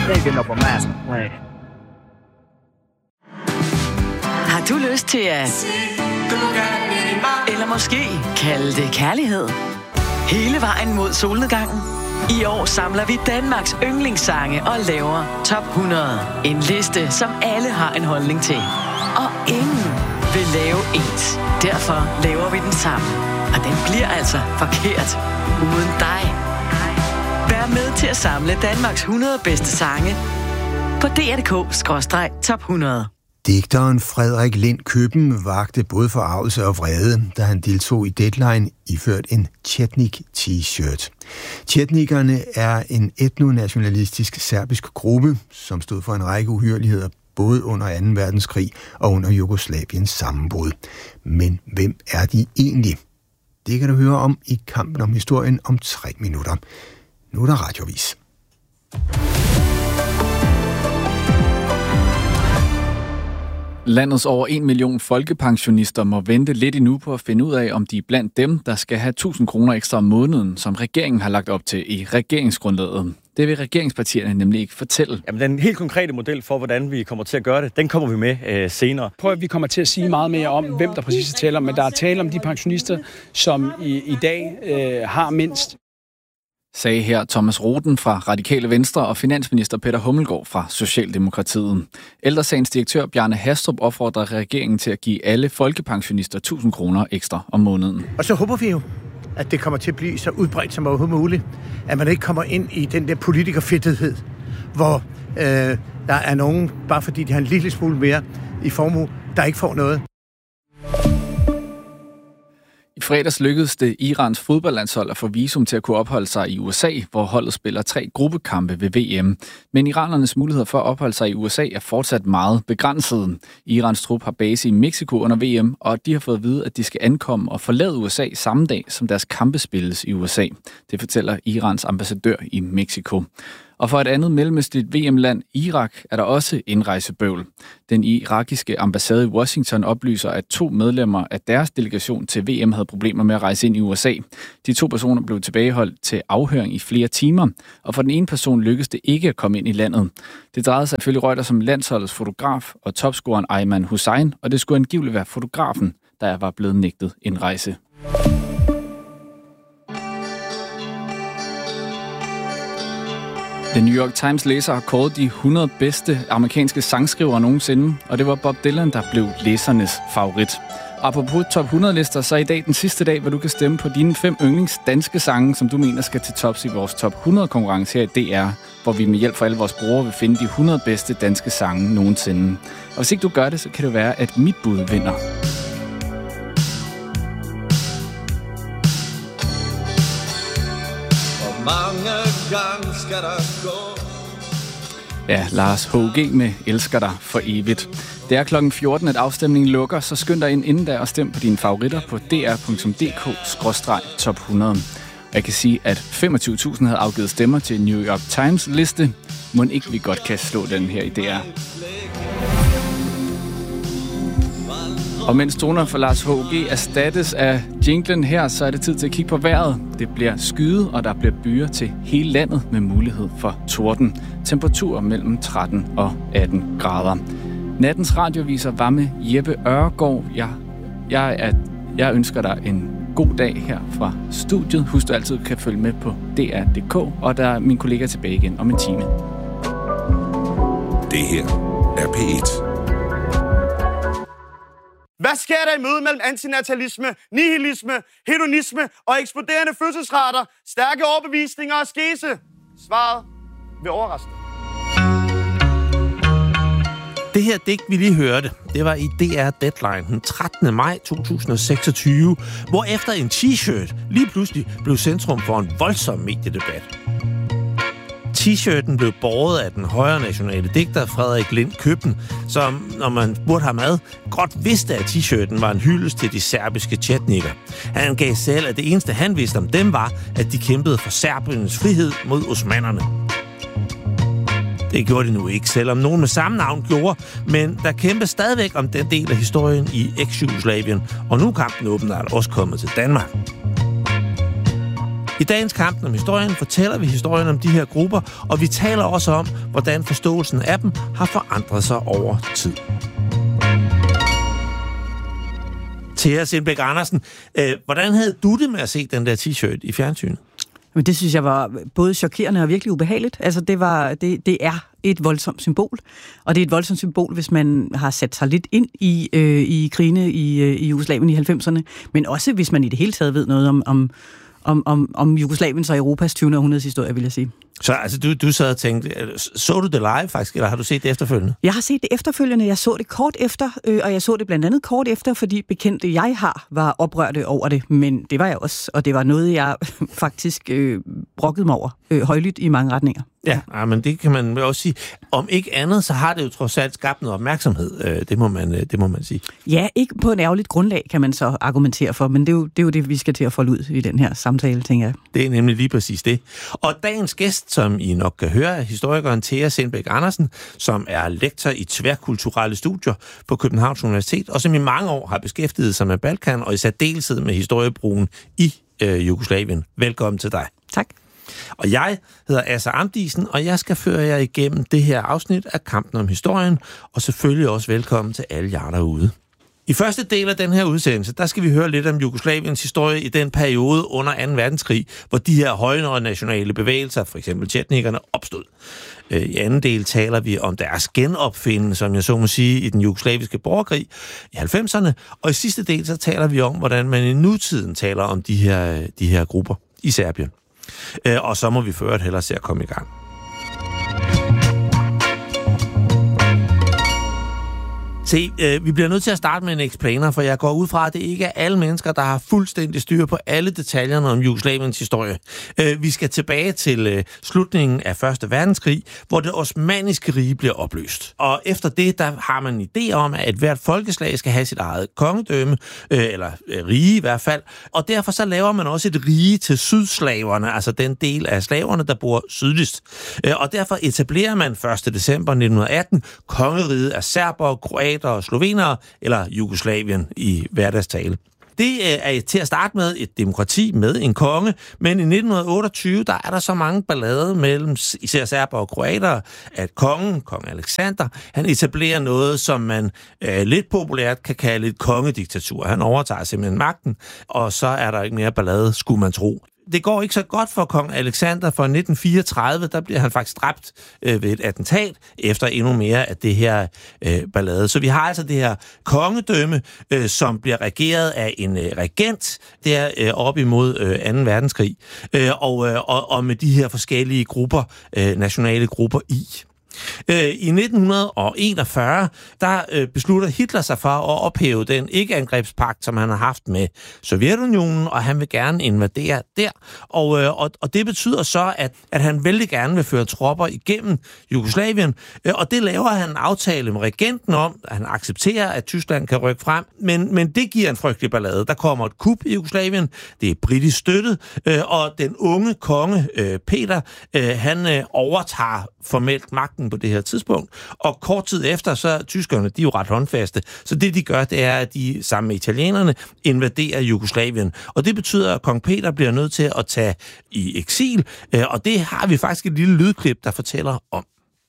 Thinking up a master plan. Har du lyst til at... Eller måske kalde det kærlighed? Hele vejen mod solnedgangen? I år samler vi Danmarks yndlingssange og laver Top 100. En liste, som alle har en holdning til. Og ingen vil lave ens. Derfor laver vi den sammen. Og den bliver altså forkert uden dig. Vær med til at samle Danmarks 100 bedste sange på dr.dk/top 100. Digteren Frederik Lind Køben vagte både forargelse og vrede, da han deltog i Deadline iført en Chetnik t-shirt. Chetnikerne er en etnonationalistisk serbisk gruppe, som stod for en række uhyrligheder både under 2. verdenskrig og under Jugoslaviens sammenbrud. Men hvem er de egentlig? Det kan du høre om i Kampen om historien om 3 minutter. Nu er der radiovis. Landets over 1 million folkepensionister må vente lidt endnu på at finde ud af, om de er blandt dem, der skal have 1.000 kroner ekstra om måneden, som regeringen har lagt op til i regeringsgrundlaget. Det vil regeringspartierne nemlig ikke fortælle. Jamen, den helt konkrete model for, hvordan vi kommer til at gøre det, den kommer vi med senere. Prøv at vi kommer til at sige meget mere om, hvem der præcis er tale om, men der er tale om de pensionister, som i dag har mindst. Sagde her Thomas Roden fra Radikale Venstre og finansminister Peter Hummelgaard fra Socialdemokratiet. Ældresagens direktør Bjarne Hastrup opfordrer regeringen til at give alle folkepensionister 1.000 kroner ekstra om måneden. Og så håber vi jo, at det kommer til at blive så udbredt som overhovedet muligt, at man ikke kommer ind i den der politikerfedthed, hvor der er nogen, bare fordi de har en lille smule mere i formue, der ikke får noget. I fredags lykkedes det Irans fodboldlandshold at få visum til at kunne opholde sig i USA, hvor holdet spiller 3 gruppekampe ved VM. Men iranernes muligheder for at opholde sig i USA er fortsat meget begrænsede. Irans trup har base i Mexico under VM, og de har fået at vide, at de skal ankomme og forlade USA samme dag, som deres kampe spilles i USA. Det fortæller Irans ambassadør i Mexico. Og for et andet mellemøstligt VM-land, Irak, er der også indrejsebøvl. Den irakiske ambassade i Washington oplyser, at 2 medlemmer af deres delegation til VM havde problemer med at rejse ind i USA. De 2 personer blev tilbageholdt til afhøring i flere timer, og for den ene person lykkedes det ikke at komme ind i landet. Det drejede sig ifølge Reuters som landsholdets fotograf og topscoreren Ayman Hussein, og det skulle angiveligt være fotografen, der var blevet nægtet indrejse. The New York Times læser har kåret de 100 bedste amerikanske sangskrivere nogensinde, og det var Bob Dylan, der blev læsernes favorit. Apropos top 100-lister, så er i dag den sidste dag, hvor du kan stemme på dine 5 yndlings danske sange, som du mener skal til tops i vores top 100-konkurrence her i DR, hvor vi med hjælp fra alle vores brugere vil finde de 100 bedste danske sange nogensinde. Og hvis ikke du gør det, så kan det være, at mit bud vinder. Mange gange skal der gå. Ja, Lars H.G. med Elsker dig for evigt. Det er klokken 14, at afstemningen lukker, så skynd dig ind inden der og stem på dine favoritter på dr.dk/top 100. Og jeg kan sige, at 25.000 havde afgivet stemmer til New York Times liste. Må ikke vi godt kan slå den her i DR. Og mens toner for Lars H.G. erstattes af jinglen her, så er det tid til at kigge på vejret. Det bliver skyet, og der bliver byger til hele landet med mulighed for torden. Temperaturer mellem 13 og 18 grader. Nattens radioviser var med Jeppe Øregaard. Jeg ønsker dig en god dag her fra studiet. Husk, du altid kan følge med på dr.dk, og der er min kollega tilbage igen om en time. Det her er P1. Hvad sker der i mødet mellem antinatalisme, nihilisme, hedonisme og eksploderende fødselsrater, stærke overbevisninger og skese? Svaret vil overraske. Det her digt, vi lige hørte, det var i DR Deadline den 13. maj 2026, hvor efter en t-shirt lige pludselig blev centrum for en voldsom mediedebat. T-shirten blev båret af den højre nationale digter Frederik Lind Køben, som, når man spurgte ham ad, godt vidste, at t-shirten var en hyldest til de serbiske chetnikker. Han gav selv, at det eneste han vidste om dem var, at de kæmpede for Serbiens frihed mod osmannerne. Det gjorde de nu ikke, selvom nogen med samme navn gjorde, men der kæmpes stadigvæk om den del af historien i eks-Jugoslavien, og nu er kampen åbenbart også kommet til Danmark. I dagens Kampen om historien fortæller vi historien om de her grupper, og vi taler også om, hvordan forståelsen af dem har forandret sig over tid. Thea Sindbæk Andersen, hvordan havde du det med at se den der t-shirt i fjernsynet? Men det synes jeg var både chokerende og virkelig ubehageligt. Altså det er et voldsomt symbol, og det er et voldsomt symbol, hvis man har sat sig lidt ind i krigene i Jugoslavien i 90'erne, men også hvis man i det hele taget ved noget om Jugoslaviens og Europas 20. århundredes historie, vil jeg sige. Så altså, du sad og tænkte, så du det live faktisk, eller har du set det efterfølgende? Jeg har set det efterfølgende. Jeg så det kort efter, og jeg så det blandt andet kort efter, fordi bekendte jeg var oprørte over det, men det var jeg også, og det var noget, jeg faktisk brokkede mig over højlydt i mange retninger. Ja, men det kan man også sige. Om ikke andet, så har det jo trods alt skabt noget opmærksomhed. Det må man sige. Ja, ikke på en ærgerligt grundlag, kan man så argumentere for, men det er jo det, vi skal til at folde ud i den her samtale, tænker jeg. Det er nemlig lige præcis det. Og dagens gæst, som I nok kan høre, er historikeren Thea Sindbæk Andersen, som er lektor i tværkulturelle studier på Københavns Universitet, og som i mange år har beskæftiget sig med Balkan, og i særdeleshed med historiebrugen i Jugoslavien. Velkommen til dig. Tak. Og jeg hedder Asser Amdisen, og jeg skal føre jer igennem det her afsnit af Kampen om historien, og selvfølgelig også velkommen til alle jer derude. I første del af den her udsendelse, der skal vi høre lidt om Jugoslaviens historie i den periode under 2. verdenskrig, hvor de her højnationale bevægelser, for eksempel tjetnikerne, opstod. I anden del taler vi om deres genopfindelse, som jeg så må sige, i den jugoslaviske borgerkrig i 90'erne, og i sidste del så taler vi om, hvordan man i nutiden taler om de her grupper i Serbien. Og så må vi føre et hellere se at komme i gang. Se, vi bliver nødt til at starte med en explainer, for jeg går ud fra, at det ikke er alle mennesker, der har fuldstændig styr på alle detaljerne om Jugoslaviens historie. Vi skal tilbage til slutningen af 1. verdenskrig, hvor det osmanniske rige bliver opløst. Og efter det, der har man en idé om, at hvert folkeslag skal have sit eget kongedømme, eller rige i hvert fald. Og derfor så laver man også et rige til sydslaverne, altså den del af slaverne, der bor sydligst. Og derfor etablerer man 1. december 1918 kongeriget af serbere, kroater og slovenere, eller Jugoslavien i hverdagstale. Det er til at starte med et demokrati med en konge, men i 1928, der er der så mange ballader mellem især serber og kroater, at kong Alexander, han etablerer noget, som man lidt populært kan kalde et kongediktatur. Han overtager simpelthen magten, og så er der ikke mere ballade, skulle man tro. Det går ikke så godt for kong Alexander, for 1934, der bliver han faktisk dræbt ved et attentat, efter endnu mere af det her ballade. Så vi har altså det her kongedømme, som bliver regeret af en regent, der op imod 2. verdenskrig, og med de her forskellige grupper, nationale grupper i. I 1941, der beslutter Hitler sig for at ophæve den ikke-angrebspagt, som han har haft med Sovjetunionen, og han vil gerne invadere der. Og det betyder så, at han vældig gerne vil føre tropper igennem Jugoslavien, og det laver han en aftale med regenten om, at han accepterer, at Tyskland kan rykke frem, men det giver en frygtelig ballade. Der kommer et kup i Jugoslavien, det er britisk støttet, og den unge konge, Peter, han overtager formelt magten på det her tidspunkt, og kort tid efter, så tyskerne, de er jo ret håndfaste, så det de gør, det er, at de sammen med italienerne invaderer Jugoslavien, og det betyder, at kong Peter bliver nødt til at tage i eksil, og det har vi faktisk et lille lydklip, der fortæller om.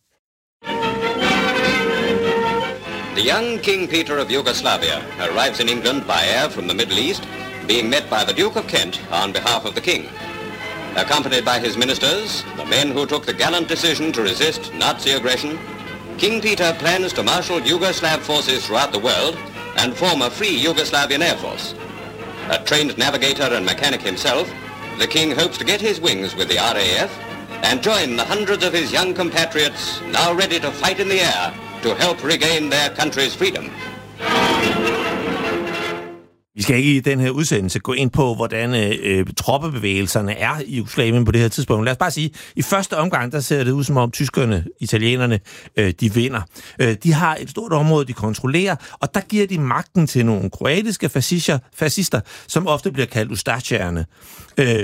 The young King Peter of Yugoslavia arrives in England by air from the Middle East, being met by the Duke of Kent on behalf of the king. Accompanied by his ministers, the men who took the gallant decision to resist Nazi aggression, King Peter plans to marshal Yugoslav forces throughout the world and form a free Yugoslavian air force. A trained navigator and mechanic himself, the king hopes to get his wings with the RAF and join the hundreds of his young compatriots now ready to fight in the air to help regain their country's freedom. Vi skal ikke i den her udsendelse gå ind på, hvordan troppebevægelserne er i Jugoslavien på det her tidspunkt. Lad os bare sige, i første omgang, der ser det ud som om tyskerne, italienerne, de vinder. De har et stort område, de kontrollerer, og der giver de magten til nogle kroatiske fascister, som ofte bliver kaldt ustašierne.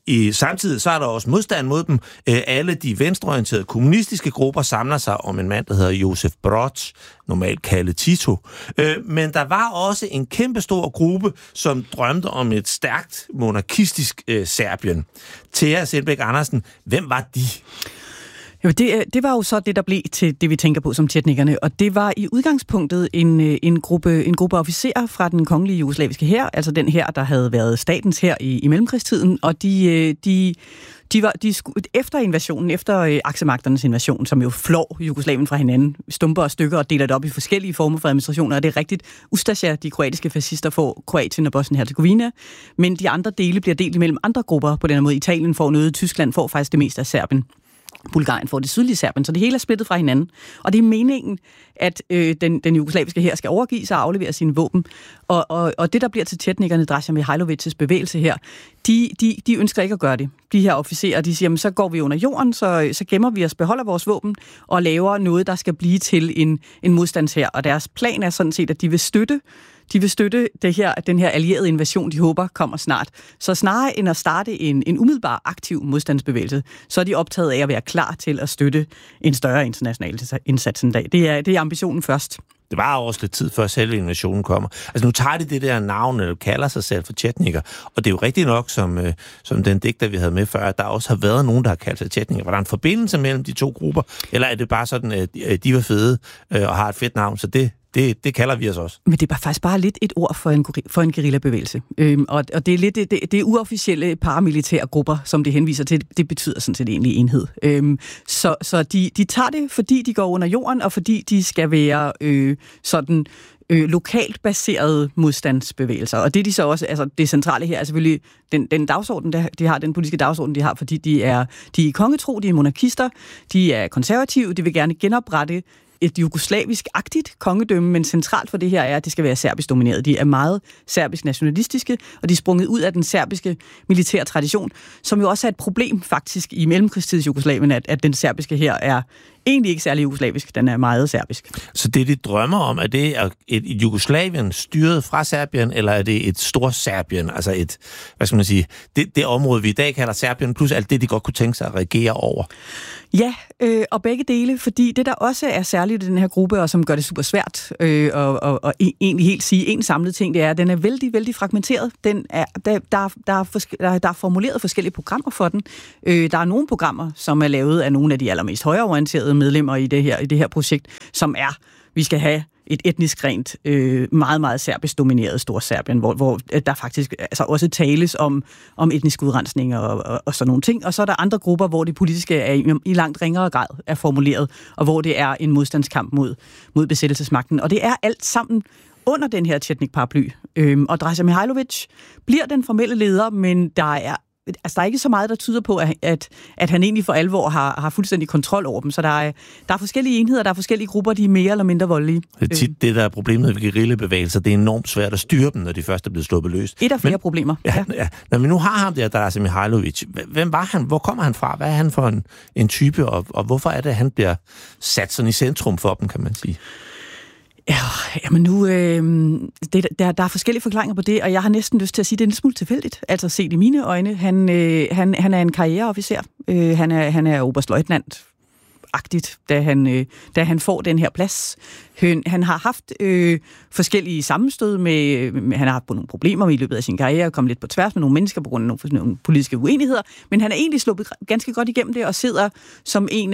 Samtidig så er der også modstand mod dem. Alle de venstreorienterede kommunistiske grupper samler sig om en mand, der hedder Josef Broz, normalt kaldet Tito. Men der var også en kæmpestor gruppe, som drømte om et stærkt monarkistisk Serbien. Thea Sindbæk Andersen, hvem var de? Jo, det var jo så det, der blev til det, vi tænker på som tjetnikerne, og det var i udgangspunktet en gruppe officerer fra den kongelige jugoslaviske hær, altså den her, der havde været statens hær i mellemkrigstiden, og de var efter invasionen, efter aksemagternes invasion, som jo flår Jugoslavien fra hinanden, stumper og stykker og deler det op i forskellige former for administrationer, og det er rigtigt. Ustasja, de kroatiske fascister, får Kroatien og Bosnien-Herzegovina, men de andre dele bliver delt imellem andre grupper. På den her måde, Italien får noget, Tyskland får faktisk det meste af Serbien. Bulgarien får det sydlige Serbien, så det hele er splittet fra hinanden. Og det er meningen, at den jugoslaviske hær skal overgive sig og aflevere sine våben. Og det, der bliver til tjetnikerne, Draža Mihailovic's bevægelse her, de ønsker ikke at gøre det. De her officerer, de siger, jamen, så går vi under jorden, så gemmer vi os, beholder vores våben og laver noget, der skal blive til en modstandshær. Og deres plan er sådan set, at de vil støtte den her allierede invasion, de håber kommer snart. Så snarere end at starte en umiddelbar aktiv modstandsbevægelse, så er de optaget af at være klar til at støtte en større international indsats en dag. Det er ambitionen først. Det var også lidt tid før selve invasionen kommer. Altså nu tager de det der navn, eller kalder sig selv for tjetniker, og det er jo rigtigt nok, som den digter, vi havde med før, at der også har været nogen, der har kaldt sig tjetniker. Var der en forbindelse mellem de to grupper, eller er det bare sådan, at de var fede og har et fedt navn, så det kalder vi os også. Men det er faktisk bare lidt et ord for en guerillabevægelse. Og det er lidt det er uofficielle paramilitære grupper, som det henviser til. Det betyder sådan set egentlig enhed. Så de tager det, fordi de går under jorden, og fordi de skal være lokalt baserede modstandsbevægelser. Og det er de så også, altså det centrale her er selvfølgelig den dagsorden, de har, den politiske dagsorden, de har, fordi de er kongetro, de er monarkister, de er konservative, de vil gerne genoprette et jugoslavisk-agtigt kongedømme, men centralt for det her er, at det skal være serbisk domineret. De er meget serbisk nationalistiske, og de er sprunget ud af den serbiske militære tradition, som jo også er et problem faktisk i mellemkrigstids Jugoslavien, at den serbiske her er egentlig ikke særlig jugoslavisk, den er meget serbisk. Så det, de drømmer om, er det et Jugoslavien styret fra Serbien, eller er det et stort Serbien, altså et, hvad skal man sige, det område, vi i dag kalder Serbien, plus alt det, de godt kunne tænke sig at regere over? Ja, og begge dele, fordi det, der også er særligt i den her gruppe, og som gør det super svært, og egentlig helt sige en samlet ting, det er, at den er vældig, vældig fragmenteret. Der er formuleret forskellige programmer for den. Der er nogle programmer, som er lavet af nogle af de allermest højreorienterede medlemmer i det her projekt, som er, vi skal have et etnisk rent, meget, meget serbisk domineret Storserbien, hvor der faktisk altså også tales om etnisk udrensning og sådan nogle ting. Og så er der andre grupper, hvor det politiske er i langt ringere grad er formuleret, og hvor det er en modstandskamp mod besættelsesmagten. Og det er alt sammen under den her Tjetnik-paraply. Og Draža Mihailović bliver den formelle leder, men der er ikke så meget, der tyder på, at han egentlig for alvor har fuldstændig kontrol over dem. Så der er forskellige enheder, der er forskellige grupper, de er mere eller mindre voldelige. Det er tit det, der er problemet ved guerillabevægelser. Det er enormt svært at styre dem, når de først er blevet sluppet løs. Et af flere problemer. Ja. Nå, men nu har ham der, Draža Mihailović. Hvem var han? Hvor kommer han fra? Hvad er han for en type? Og hvorfor er det, at han bliver sat sådan i centrum for dem, kan man sige? Ja, men nu, der er forskellige forklaringer på det, og jeg har næsten lyst til at sige, at det er en smule tilfældigt. Altså set i mine øjne, han er en karriereofficer. Han er oberstløjtnant-agtigt, da han får den her plads. Han har haft forskellige sammenstød han har haft nogle problemer i løbet af sin karriere, kommet lidt på tværs med nogle mennesker på grund af nogle politiske uenigheder, men han er egentlig sluppet ganske godt igennem det og sidder som en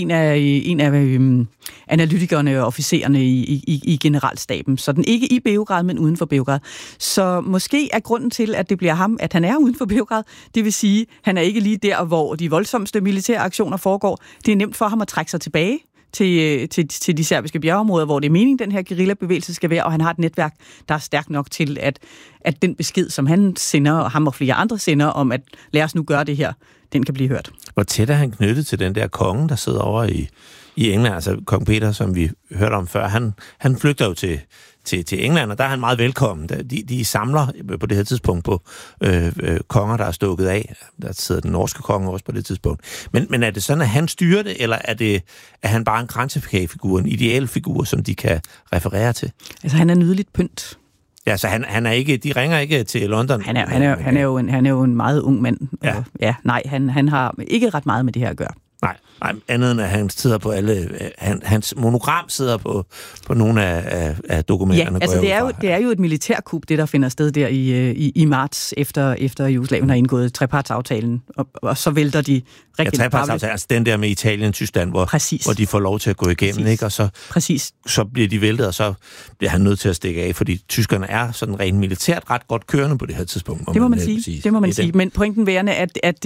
af analytikerne og officererne i generalstaben. Så den ikke i Beograd, men uden for Beograd. Så måske er grunden til, at det bliver ham, at han er uden for Beograd, det vil sige, han er ikke lige der, hvor de voldsomste militære aktioner foregår. Det er nemt for ham at trække sig tilbage til de serbiske bjergeområder, hvor det er meningen, den her guerillabevægelse skal være, og han har et netværk, der er stærkt nok til, at den besked, som han sender, og ham og flere andre sender, om at lad os nu gøre det her, den kan blive hørt. Hvor tæt er han knyttet til den der konge, der sidder over i England, altså kong Peter, som vi hørte om før? Han flygter jo til England, og der er han meget velkommen. De samler på det her tidspunkt på konger, der er stukket af. Der sidder den norske konge også på det tidspunkt. Men er det sådan, at han styrer det, eller er han bare en kransekagefigur, en ideal figur, som de kan referere til? Altså, han er nydeligt pynt. Ja, så han er ikke, de ringer ikke til London. Han er jo en meget ung mand. Ja. Og, han har ikke ret meget med det her at gøre. Nej, andet end at han sidder på hans monogram sidder på nogle af dokumenterne. Ja, altså det er jo et militærkup, det der finder sted der i marts, efter Jugoslavien har indgået trepartsaftalen, og så vælter de rigtig... Ja, trepartsaftalen, altså den der med Italien og Tyskland, hvor de får lov til at gå igennem, ikke? Og så bliver de væltet, og så bliver han nødt til at stikke af, fordi tyskerne er sådan rent militært ret godt kørende på det her tidspunkt. Det må man sige. Men pointen værende, at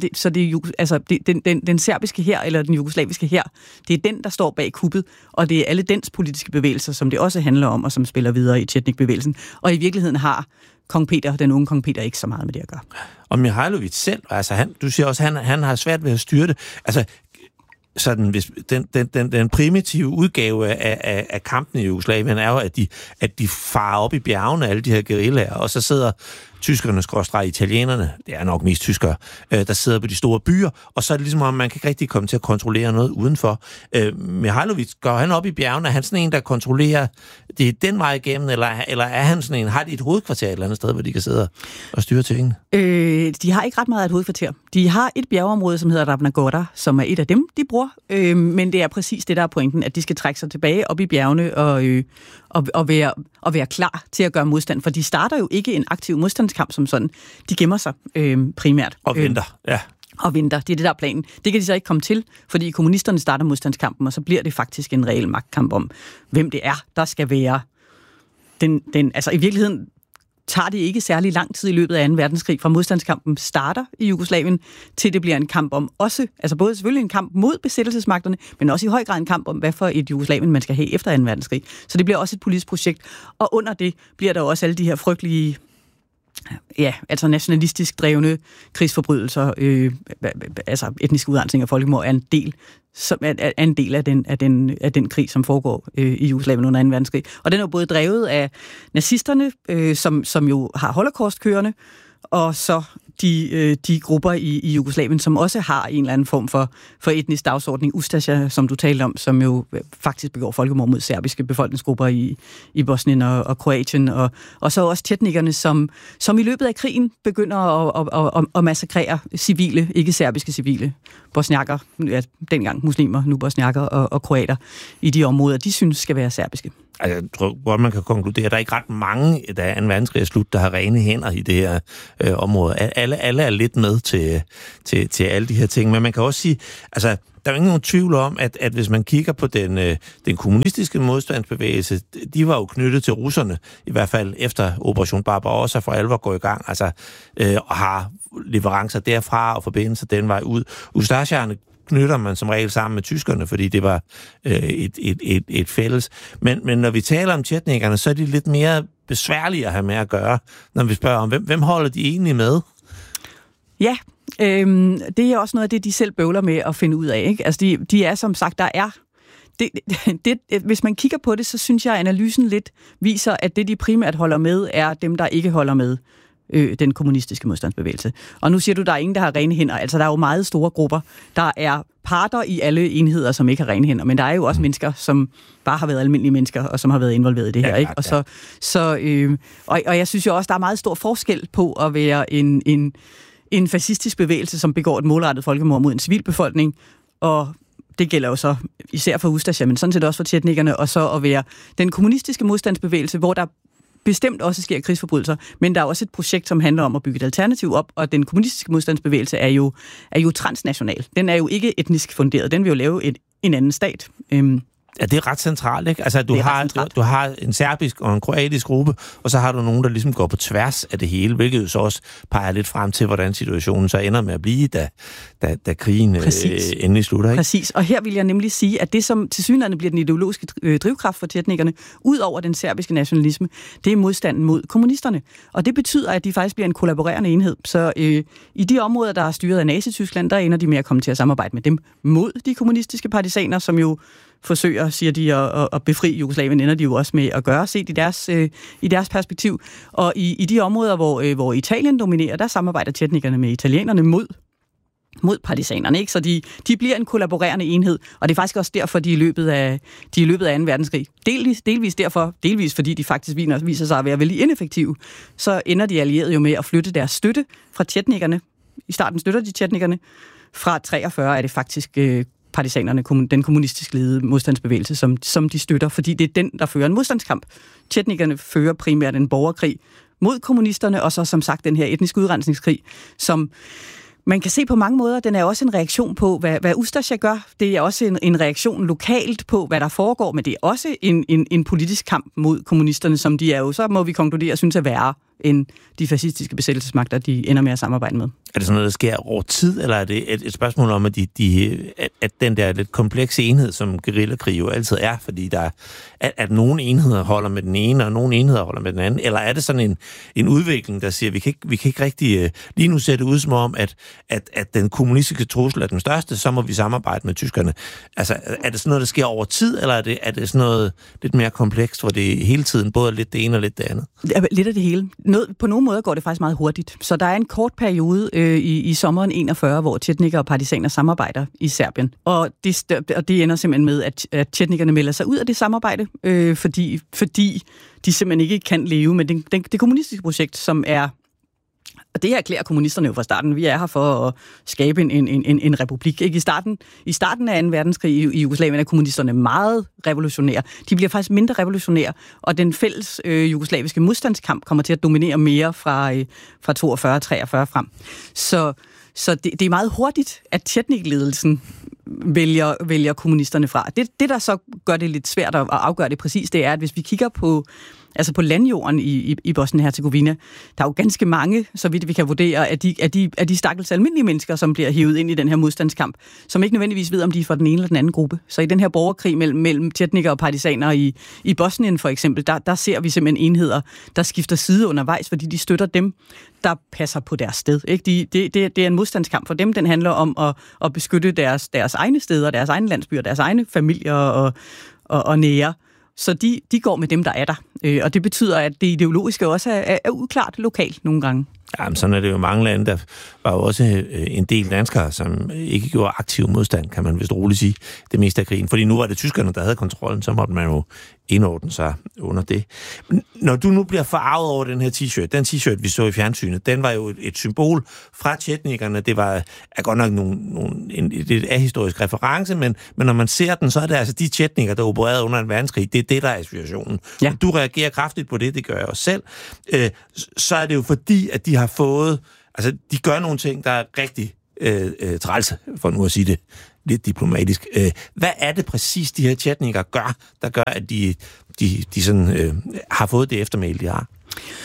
den serbiske hær, eller den jugoslaviske hær, det er den, der står bag kuppet, og det er alle dens politiske bevægelser, som det også handler om, og som spiller videre i Chetnik-bevægelsen. Og i virkeligheden har den unge kong Peter, ikke så meget med det at gøre. Og Mihailovic selv, altså du siger også, han har svært ved at styre det. Altså, sådan, hvis den primitive udgave af kampen i Jugoslavien er jo, at de farer op i bjergene, alle de her guerillaer, og så sidder tyskerne, italienerne, det er nok mest tyskere, der sidder på de store byer, og så er det ligesom, at man kan ikke rigtig komme til at kontrollere noget udenfor. Mihailovic, går han op i bjergene, er han sådan en, der kontrollerer det den vej igennem, eller er han sådan en, har de et hovedkvarter et eller andet sted, hvor de kan sidde og styre tingene? De har ikke ret meget af et hovedkvarter. De har et bjergeområde, som hedder Ravnagora, som er et af dem, de bruger, men det er præcis det, der er pointen, at de skal trække sig tilbage op i bjergene og være klar til at gøre modstand, for de starter jo ikke en aktiv modstandskamp som sådan. De gemmer sig primært. Og venter, ja. Og venter, det er det, der er planen. Det kan de så ikke komme til, fordi kommunisterne starter modstandskampen, og så bliver det faktisk en reel magtkamp om, hvem det er, der skal være den altså i virkeligheden tager det ikke særlig lang tid i løbet af 2. verdenskrig, fra modstandskampen starter i Jugoslavien, til det bliver en kamp om også, altså både selvfølgelig en kamp mod besættelsesmagterne, men også i høj grad en kamp om, hvad for et Jugoslavien man skal have efter 2. verdenskrig. Så det bliver også et politisk projekt. Og under det bliver der også alle de her frygtelige, altså nationalistisk drevne krigsforbrydelser, altså etnisk udrensning og folkemord er en del af den krig, som foregår i Jugoslavien under 2. verdenskrig. Og den er jo både drevet af nazisterne, som jo har holocaust kørende, og så de grupper i Jugoslavien, som også har en eller anden form for etnisk dagsordning. Ustasja, som du talte om, som jo faktisk begår folkemord mod serbiske befolkningsgrupper i Bosnien og Kroatien, og så også chetnikerne, som i løbet af krigen begynder at massakrere civile, ikke serbiske civile, bosniakker, dengang muslimer, nu bosniakker og kroater, i de områder, de synes skal være serbiske. Altså, jeg tror godt, man kan konkludere, at der er ikke ret mange, da 2. verdenskrig er slut, der har rene hænder i det her område. Alle er lidt med til alle de her ting, men man kan også sige, altså, der er ingen tvivl om, at hvis man kigger på den kommunistiske modstandsbevægelse, de var jo knyttet til russerne, i hvert fald efter Operation Barbarossa for alvor går i gang, altså, og har leverancer derfra og forbindelser den vej ud. Ustasjerne knytter man som regel sammen med tyskerne, fordi det var et fælles. Men når vi taler om chetnikerne, så er de lidt mere besværlige at have med at gøre, når vi spørger om, hvem holder de egentlig med? Ja, det er også noget af det, de selv bøvler med at finde ud af, ikke? Altså, de er som sagt, der er... hvis man kigger på det, så synes jeg, at analysen lidt viser, at det, de primært holder med, er dem, der ikke holder med den kommunistiske modstandsbevægelse. Og nu siger du, der er ingen, der har rene hænder. Altså, der er jo meget store grupper. Der er parter i alle enheder, som ikke har rene hænder, men der er jo også mennesker, som bare har været almindelige mennesker, og som har været involveret i det her, ikke? Og jeg synes jo også, der er meget stor forskel på at være en fascistisk bevægelse, som begår et målrettet folkemord mod en civilbefolkning, og det gælder jo så især for Ustasja, men sådan set også for chetnikerne, og så at være den kommunistiske modstandsbevægelse, hvor der bestemt også sker krigsforbrydelser, men der er også et projekt, som handler om at bygge et alternativ op, og den kommunistiske modstandsbevægelse er jo transnational. Den er jo ikke etnisk funderet. Den vil jo lave en anden stat. Ja, det er ret centralt, ikke? Altså, du har en serbisk og en kroatisk gruppe, og så har du nogen, der ligesom går på tværs af det hele, hvilket jo så også peger lidt frem til, hvordan situationen så ender med at blive, da krigen endelig slutter, ikke? Præcis, og her vil jeg nemlig sige, at det, som tilsyneladende bliver den ideologiske drivkraft for chetnikerne, ud over den serbiske nationalisme, det er modstanden mod kommunisterne. Og det betyder, at de faktisk bliver en kollaborerende enhed. Så i de områder, der er styret af Nazi-Tyskland, der ender de med at komme til at samarbejde med dem mod de kommunistiske partisaner, som jo forsøger, siger de, at befri Jugoslavien, ender de jo også med at gøre, set i deres perspektiv. Og i de områder, hvor Italien dominerer, der samarbejder chetnikerne med italienerne mod mod partisanerne, ikke? Så de bliver en kollaborerende enhed, og det er faktisk også derfor, de er i løbet af 2. verdenskrig. Delvis derfor, delvis fordi de faktisk viser sig at være vældig ineffektive, så ender de allierede jo med at flytte deres støtte fra tjetnikerne. I starten støtter de tjetnikerne. Fra 43 er det faktisk partisanerne, den kommunistisk ledede modstandsbevægelse, som de støtter, fordi det er den, der fører en modstandskamp. Tjetnikerne fører primært en borgerkrig mod kommunisterne, og så som sagt den her etniske udrensningskrig, som man kan se på mange måder. Den er også en reaktion på, hvad Ustasja gør. Det er også en reaktion lokalt på, hvad der foregår, men det er også en politisk kamp mod kommunisterne, som de er jo, så må vi konkludere, synes er værre end de fascistiske besættelsesmagter, de ender med at samarbejde med. Er det sådan noget, der sker over tid, eller er det et spørgsmål om, at den der lidt komplekse enhed, som guerillakrig jo altid er, fordi der at nogle enheder holder med den ene, og nogle enheder holder med den anden, eller er det sådan en udvikling, der siger, vi kan ikke rigtig lige nu ser det ud som om, at den kommunistiske trussel er den største, så må vi samarbejde med tyskerne. Altså, er det sådan noget, der sker over tid, eller er det sådan noget lidt mere komplekst, hvor det hele tiden både er lidt det ene og lidt det andet? Lidt af det hele. På nogle måder går det faktisk meget hurtigt. Så der er en kort periode i sommeren 41, hvor tjetnikere og partisaner samarbejder i Serbien. Og det ender simpelthen med, at tjetnikerne melder sig ud af det samarbejde, fordi de simpelthen ikke kan leve med det kommunistiske projekt, som er. Og det erklærer kommunisterne jo fra starten. Vi er her for at skabe en republik. Ikke? I starten af 2. verdenskrig i Jugoslavien er kommunisterne meget revolutionære. De bliver faktisk mindre revolutionære, og den fælles jugoslaviske modstandskamp kommer til at dominere mere fra 42-43 frem. Så det er meget hurtigt, at tjetnikledelsen vælger kommunisterne fra. Det, der så gør det lidt svært at afgøre det præcis, det er, at hvis vi kigger på landjorden i Bosnien-Herzegovina, der er jo ganske mange, så vidt vi kan vurdere, af de stakkels almindelige mennesker, som bliver hivet ind i den her modstandskamp, som ikke nødvendigvis ved, om de er for den ene eller den anden gruppe. Så i den her borgerkrig mellem tjetnikere og partisaner i Bosnien for eksempel, der ser vi simpelthen enheder, der skifter side undervejs, fordi de støtter dem, der passer på deres sted. Ikke? Det er en modstandskamp for dem. Den handler om at beskytte deres egne steder, deres egne landsbyer, deres egne familier og nære. Så de går med dem, der er der. Og det betyder, at det ideologiske også er uklart lokalt nogle gange. Jamen, sådan er det jo mange lande. Der var jo også en del danskere, som ikke gjorde aktiv modstand, kan man vist roligt sige, det meste af krigen. Fordi nu var det tyskerne, der havde kontrollen, så måtte man jo indordne sig under det. Når du nu bliver forarvet over den her t-shirt, den t-shirt, vi så i fjernsynet, den var jo et symbol fra tjetnikerne. Det var godt nok en ahistorisk reference, men når man ser den, så er det altså de tjetnikere, der opererede under 2. verdenskrig. Det er det, der er situationen. Ja. Du reagerer kraftigt på det gør jeg også selv. Så er det jo fordi, at de har fået. Altså, de gør nogle ting, der er rigtig trælse, for nu at sige det lidt diplomatisk. Hvad er det præcis, de her tjetnikere gør, der gør, at de sådan, har fået det eftermæle, de har?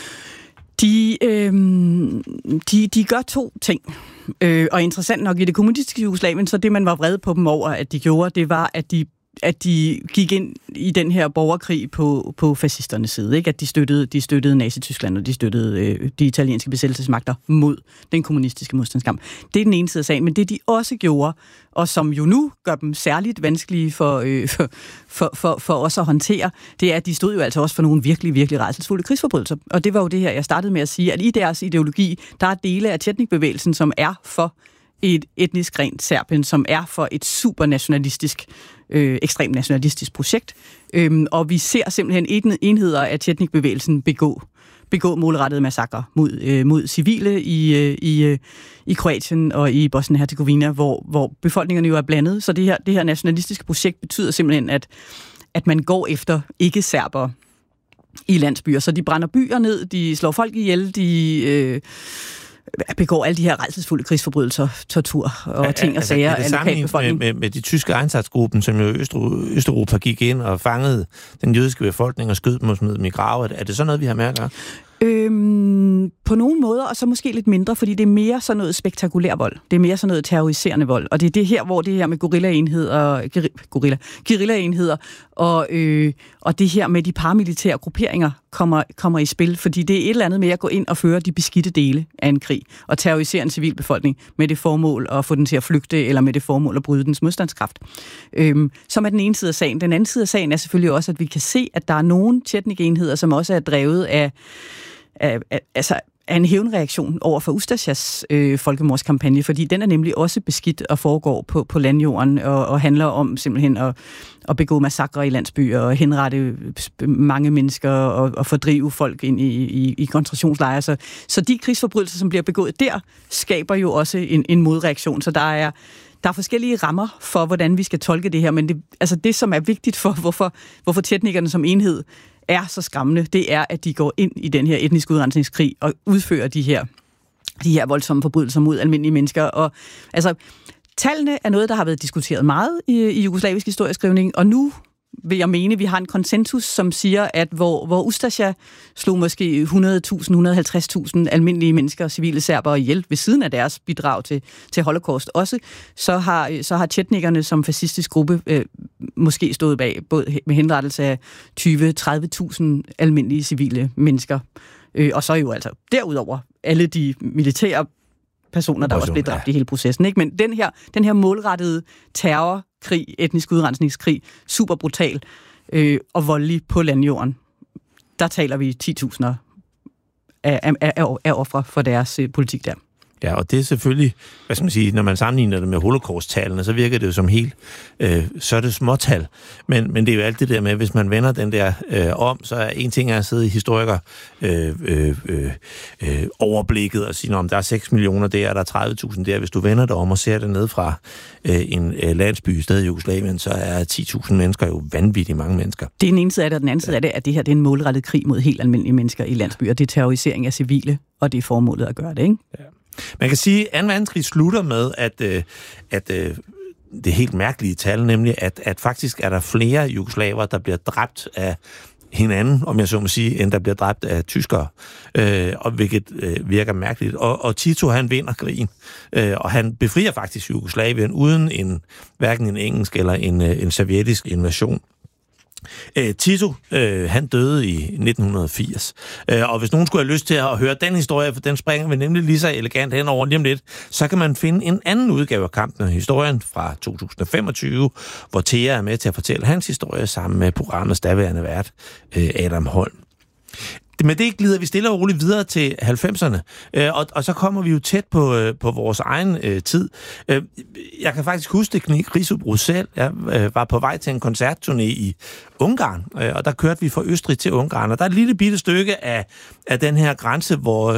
De gør 2 ting. Og interessant nok i det kommunistiske Jugoslavien, så det, man var vred på dem over, at de gjorde, det var, at de gik ind i den her borgerkrig på fascisternes side, ikke? At de støttede Nazi-Tyskland, og de støttede de italienske besættelsesmagter mod den kommunistiske modstandskamp. Det er den ene side af sagen, men det de også gjorde, og som jo nu gør dem særligt vanskelige for os at håndtere, det er, at de stod jo altså også for nogle virkelig, virkelig rædselsfulde krigsforbrydelser. Og det var jo det her, jeg startede med at sige, at i deres ideologi, der er dele af tjetnikbevægelsen, som er for et etnisk rent Serbien, som er for et supernationalistisk, ekstremt nationalistisk projekt. Og vi ser simpelthen enheder af tjetnikbevægelsen begå målrettede massakrer mod civile i Kroatien og i Bosnien-Herzegovina, hvor befolkningerne jo er blandet. Så det her nationalistiske projekt betyder simpelthen, at man går efter ikke-serbere i landsbyer. Så de brænder byer ned, de slår folk ihjel, de begår alle de her rædselsfulde krigsforbrydelser, tortur og ting og sager af lokalbefolkningen. Med de tyske Einsatzgruppen, som jo i Østeuropa gik ind og fangede den jødiske befolkning og skød dem og smed dem i grave. Er det sådan noget, vi har med at gøre? På nogle måder, og så måske lidt mindre, fordi det er mere sådan noget spektakulær vold. Det er mere sådan noget terroriserende vold. Og det er det her, hvor det her med guerillaenheder og det her med de paramilitære grupperinger kommer i spil, fordi det er et eller andet med at gå ind og føre de beskidte dele af en krig og terrorisere en civilbefolkning med det formål at få den til at flygte, eller med det formål at bryde dens modstandskraft. Som er den ene side af sagen. Den anden side af sagen er selvfølgelig også, at vi kan se, at der er nogle tjetnik-enheder, som også er drevet af en hævnreaktion over for Ustasjas folkemordskampagne, fordi den er nemlig også beskidt og foregår på landjorden og handler om simpelthen at begå massakre i landsbyer og henrette mange mennesker og fordrive folk ind i koncentrationslejre. Så de krigsforbrydelser, som bliver begået der, skaber jo også en modreaktion. Så der er forskellige rammer for, hvordan vi skal tolke det her, men det som er vigtigt for, hvorfor tetnikerne som enhed er så skræmmende, det er, at de går ind i den her etniske udrensningskrig og udfører de her voldsomme forbrydelser mod almindelige mennesker. Og altså, tallene er noget, der har været diskuteret meget i jugoslavisk historieskrivning, og nu vil jeg mene, vi har en konsensus, som siger, at hvor Ustasja slog måske 100.000, 150.000 almindelige mennesker, civile serbere ihjel ved siden af deres bidrag til Holocaust også, så har tetnikerne som fascistisk gruppe måske stået bag, både med henrettelse af 20-30.000 almindelige civile mennesker. Og så jo altså derudover alle de militære personer, der også blev dræbt i hele processen. Ikke? Men den her målrettede terrorkrig, etnisk udrensningskrig, super brutal og voldelig på landjorden, der taler vi 10.000 af ofre for deres politik der. Ja, og det er selvfølgelig, hvad skal man sige, når man sammenligner det med holocaust-tallene, så virker det jo som helt, så er det småtal. Men det er jo alt det der med, hvis man vender den der om, så er en ting at sidde i historiker overblikket og sige, om der er 6 millioner der, der er 30.000 der. Hvis du vender det om og ser det ned fra en landsby i stedet i Jugoslavien, så er 10.000 mennesker jo vanvittigt mange mennesker. Det er den ene side af det, og den anden side af det, at det her det er en målrettet krig mod helt almindelige mennesker i landsbyer. Det er terrorisering af civile, og det er formålet at gøre det, ikke? Ja. Man kan sige, at 2. verdenskrig slutter med, at det helt mærkelige tal, nemlig at faktisk er der flere jugoslaver, der bliver dræbt af hinanden, om jeg så må sige, end der bliver dræbt af tyskere, og hvilket virker mærkeligt. Og Tito, han vinder krigen, og han befrier faktisk Jugoslavien uden hverken en engelsk eller en sovjetisk invasion. Tito, han døde i 1980, og hvis nogen skulle have lyst til at høre den historie, for den springer vi nemlig lige så elegant henover lige om lidt, så kan man finde en anden udgave af kampen, historien fra 2025, hvor Thea er med til at fortælle hans historie sammen med programmets daværende vært, Adam Holm. Men det glider vi stille og roligt videre til 90'erne, og så kommer vi jo tæt på vores egen tid. Jeg kan faktisk huske det krigsudbrud selv. Jeg var på vej til en koncertturné i Ungarn, og der kørte vi fra Østrig til Ungarn, og der er et lille bitte stykke af den her grænse,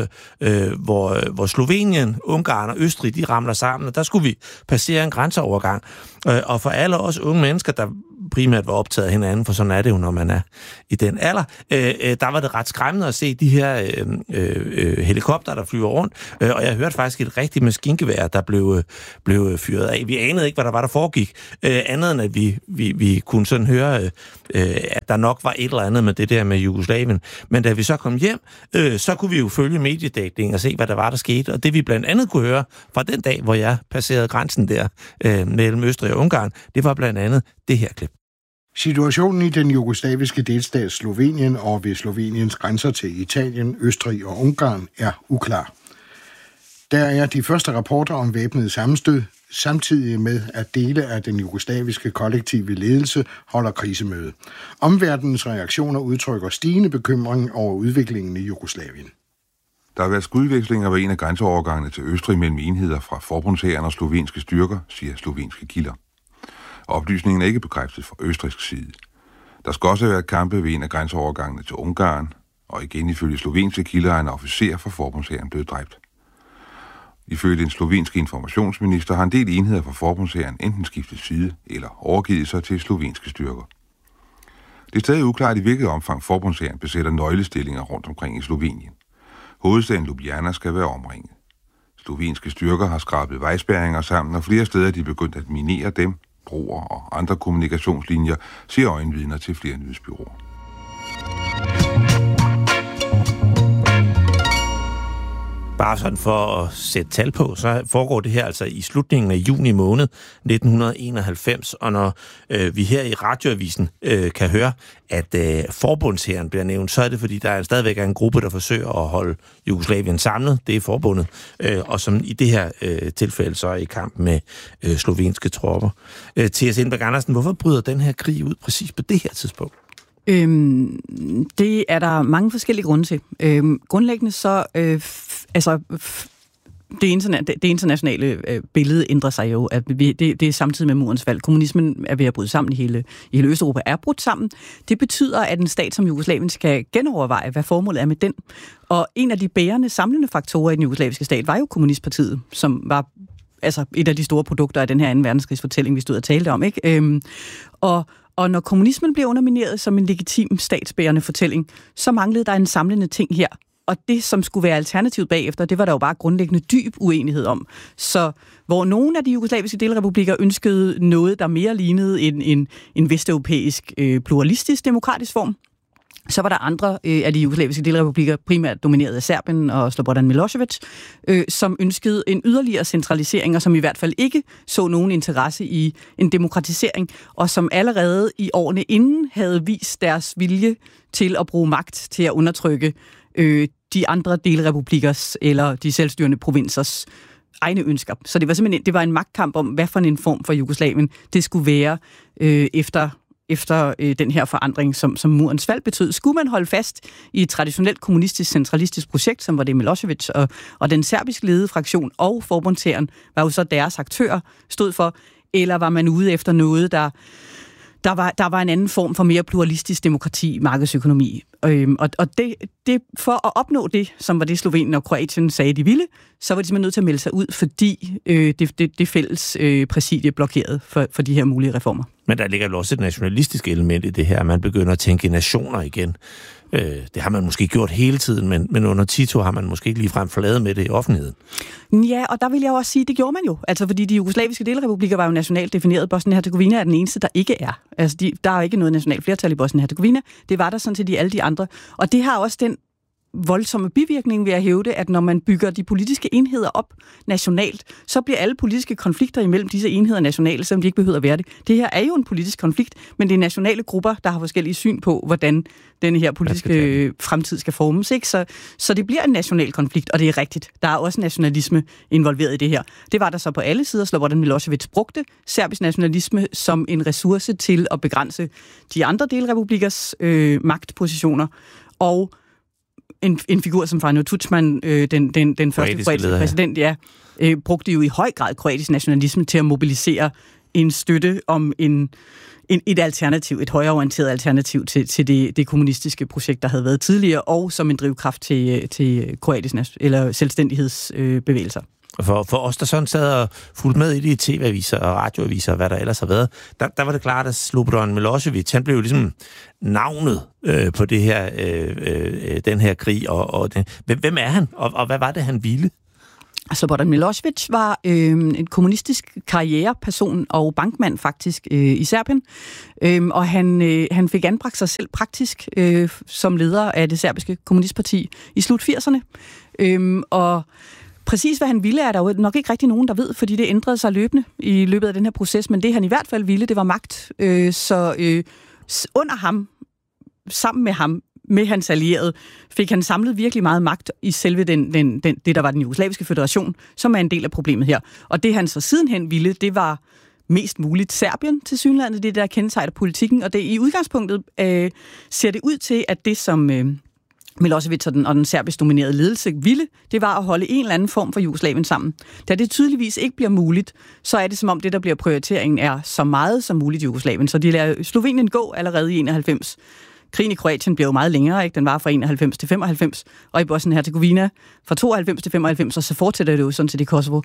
hvor Slovenien, Ungarn og Østrig, de ramler sammen, og der skulle vi passere en grænseovergang. Og for alle os unge mennesker, der primært var optaget af hinanden, for sådan er det jo, når man er i den alder, der var det ret skræmmende at se de her helikopter, der flyver rundt, og jeg hørte faktisk et rigtigt maskingevær, der blev fyret af. Vi anede ikke, hvad der var, der foregik, andet end at vi kunne sådan høre, at der nok var et eller andet med det der med Jugoslavien. Men da vi så kom hjem, så kunne vi jo følge mediedækningen og se, hvad der var, der skete, og det vi blandt andet kunne høre fra den dag, hvor jeg passerede grænsen der mellem Østrig og Ungarn, det var blandt andet det her klip. Situationen i den jugoslaviske delstat Slovenien og ved Sloveniens grænser til Italien, Østrig og Ungarn er uklar. Der er de første rapporter om væbnede sammenstød, samtidig med at dele af den jugoslaviske kollektive ledelse holder krisemøde. Omverdenens reaktioner udtrykker stigende bekymring over udviklingen i Jugoslavien. Der har været skudvekslinger ved en af grænseovergangene til Østrig mellem enheder fra forbundshæren og slovenske styrker, siger slovenske kilder. Oplysningen er ikke bekræftet fra østrigsk side. Der skal også have været kampe ved en af grænseovergangene til Ungarn, og igen ifølge slovenske kilder er en officer fra forbundshæren blevet dræbt. Ifølge den slovenske informationsminister har en del enheder fra forbundshæren enten skiftet side eller overgivet sig til slovenske styrker. Det er stadig uklart, i hvilket omfang forbundshæren besætter nøglestillinger rundt omkring i Slovenien. Hovedstaden Ljubljana skal være omringet. Slovenske styrker har skrabet vejspærringer sammen, og flere steder er de begyndt at minere dem, broer og andre kommunikationslinjer, siger øjenvidner til flere nyhedsbureauer. Bare sådan for at sætte tal på, så foregår det her altså i slutningen af juni måned 1991, og når vi her i radioavisen kan høre, at forbundshæren bliver nævnt, så er det fordi, der stadigvæk er en gruppe, der forsøger at holde Jugoslavien samlet, det er forbundet, og som i det her tilfælde så er i kamp med slovenske tropper. T.S. Indberg Andersen, hvorfor bryder den her krig ud præcis på det her tidspunkt? Det er der mange forskellige grunde til. Grundlæggende så, det internationale billede ændrer sig jo. At det er samtidig med murens fald. Kommunismen er ved at bryde sammen i hele Østeuropa, er brudt sammen. Det betyder, at en stat som Jugoslavien skal genoverveje, hvad formålet er med den. Og en af de bærende samlende faktorer i den jugoslaviske stat var jo kommunistpartiet, som var et af de store produkter af den her 2. verdenskrigsfortælling, vi stod og talte om, ikke? Og når kommunismen blev undermineret som en legitim statsbærende fortælling, så manglede der en samlende ting her. Og det, som skulle være alternativet bagefter, det var der jo bare grundlæggende dyb uenighed om. Så hvor nogle af de jugoslaviske delrepublikker ønskede noget, der mere lignede en vesteuropæisk pluralistisk demokratisk form, så var der andre af de jugoslaviske delrepublikker, primært domineret af Serbien og Slobodan Milošević, som ønskede en yderligere centralisering, og som i hvert fald ikke så nogen interesse i en demokratisering, og som allerede i årene inden havde vist deres vilje til at bruge magt til at undertrykke de andre delrepublikkers eller de selvstyrende provinsers egne ønsker. Så det var simpelthen en magtkamp om, hvad for en form for Jugoslavien det skulle være efter den her forandring, som murens fald betød. Skulle man holde fast i et traditionelt kommunistisk, centralistisk projekt, som var det Milošević og den serbisk ledede fraktion og forbundshæren, var jo så deres aktører stod for, eller var man ude efter noget, der var en anden form for mere pluralistisk demokrati, markedsøkonomi. Og det for at opnå det, som var det Slovenien og Kroatien sagde, de ville, så var de simpelthen nødt til at melde sig ud, fordi det fælles præsidie blokerede for de her mulige reformer. Men der ligger jo også et nationalistisk element i det her. Man begynder at tænke nationer igen. Det har man måske gjort hele tiden, men under Tito har man måske ikke ligefrem forladet med det i offentligheden. Ja, og der vil jeg også sige, det gjorde man jo. Altså, fordi de jugoslaviske delrepublikker var jo nationalt defineret. Bosnien-Hercegovina er den eneste, der ikke er. Altså, der er ikke noget nationalt flertal i Bosnien-Hercegovina. Det var der sådan set i alle de andre. Og det har også den voldsomme bivirkning ved at hævde, at når man bygger de politiske enheder op nationalt, så bliver alle politiske konflikter imellem disse enheder nationale, selvom de ikke behøver at være det. Det her er jo en politisk konflikt, men det er nationale grupper, der har forskellige syn på, hvordan den her politiske fremtid skal formes. Ikke? Så det bliver en national konflikt, og det er rigtigt. Der er også nationalisme involveret i det her. Det var der så på alle sider. Slobodan Milošević brugte serbisk nationalisme som en ressource til at begrænse de andre delrepublikkers magtpositioner, og en figur som Franjo Tudjman, den første kroatiske præsident, brugte jo i høj grad kroatisk nationalisme til at mobilisere en støtte om et alternativ, et højreorienteret alternativ til det kommunistiske projekt, der havde været tidligere, og som en drivkraft til kroatisk eller selvstændighedsbevægelser. For os, der sådan sad og fulgte med i de tv-aviser og radioaviser og hvad der ellers har været, der var det klart, at Slobodan Milošević, han blev ligesom navnet på det her, den her krig. Hvem er han, og hvad var det, han ville? Slobodan Milošević var en kommunistisk karriereperson og bankmand faktisk i Serbien, og han fik anbragt sig selv praktisk som leder af det serbiske kommunistparti i slut 80'erne. Og præcis hvad han ville, er der jo nok ikke rigtig nogen, der ved, fordi det ændrede sig løbende i løbet af den her proces, men det han i hvert fald ville, det var magt. Så under ham, sammen med ham, med hans allierede, fik han samlet virkelig meget magt i selve det, der var den jugoslaviske føderation, som er en del af problemet her. Og det han så sidenhen ville, det var mest muligt Serbien til synlandet, det der kendetegner politikken, og det i udgangspunktet ser det ud til, at det som Milošević og den serbisk dominerede ledelse ville, det var at holde en eller anden form for Jugoslavien sammen. Da det tydeligvis ikke bliver muligt, så er det som om det, der bliver prioriteringen, er så meget som muligt Jugoslavien. Så de lader Slovenien gå allerede i 91. Krigen i Kroatien blev jo meget længere, ikke? Den var fra 91 til 95, og i Bosnien-Hercegovina fra 92 til 95, og så fortsætter det jo sådan set i Kosovo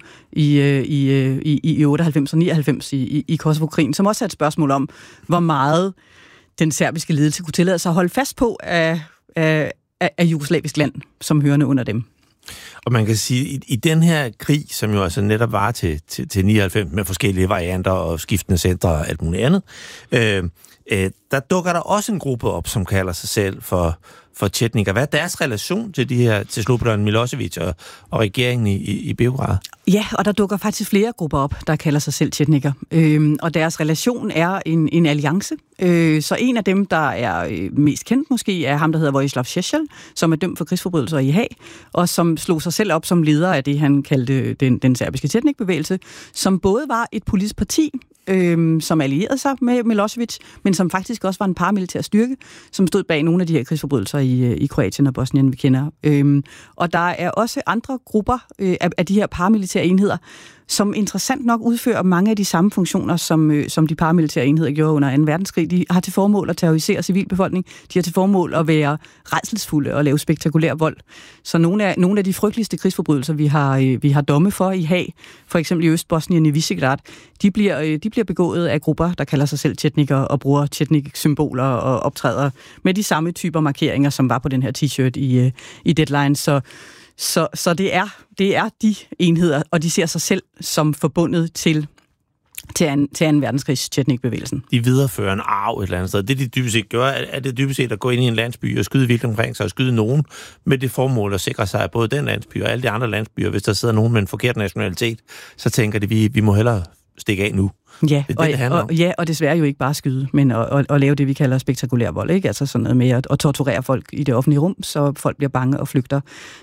i 98 og 99 i Kosovo-krigen, som også er et spørgsmål om, hvor meget den serbiske ledelse kunne tillade sig at holde fast på af jugoslavisk land, som hørende under dem. Og man kan sige, i den her krig, som jo altså netop var til 99 med forskellige varianter og skiftende centre og alt muligt andet, der dukker der også en gruppe op, som kalder sig selv for for Chetnikar. Hvad er deres relation til Slobodan Milosevic og regeringen i Beograd? Ja, og der dukker faktisk flere grupper op, der kalder sig selv Chetnikar. Og deres relation er en alliance. Så en af dem, der er mest kendt måske, er ham, der hedder Vojislav Šešelj, som er dømt for krigsforbrydelser i Haag, og som slog sig selv op som leder af det, han kaldte den serbiske Chetnik-bevægelse, som både var et politisk parti, som allierede sig med Milosevic, men som faktisk også var en paramilitær styrke, som stod bag nogle af de her krigsforbrydelser i Kroatien og Bosnien, vi kender. Og der er også andre grupper af de her paramilitære enheder, som interessant nok udfører mange af de samme funktioner, som de paramilitære enheder gjorde under 2. verdenskrig. De har til formål at terrorisere civilbefolkning. De har til formål at være rædselsfulde og lave spektakulær vold. Så nogle af de frygteligste krigsforbrydelser, vi har domme for i Haag, for eksempel i Østbosnien i Visegrad, de bliver begået af grupper, der kalder sig selv Chetnikar og bruger Chetnik-symboler og optræder med de samme typer markeringer, som var på den her t-shirt i Deadline. Så det er de enheder, og de ser sig selv som forbundet til 2. verdenskrigs Chetnik-bevægelsen. De viderefører en arv et eller andet sted. Det, de dybest set gør, er det dybest set at gå ind i en landsby og skyde vildt omkring sig og skyde nogen med det formål at sikre sig, at både den landsby og alle de andre landsbyer, hvis der sidder nogen med en forkert nationalitet, så tænker de, vi må hellere stikke af nu. Ja, og desværre jo ikke bare skyde, men at lave det, vi kalder spektakulær vold, ikke? Altså sådan noget med at torturere folk i det offentlige rum, så folk bliver bange og flygter.